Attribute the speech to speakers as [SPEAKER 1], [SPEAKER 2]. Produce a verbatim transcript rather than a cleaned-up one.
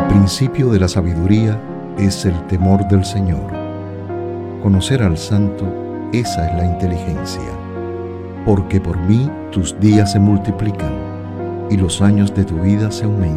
[SPEAKER 1] principio de la sabiduría es el temor del Señor. Conocer al Santo, esa es la inteligencia. Porque por mí tus días se multiplican y los años de tu vida se aumentan.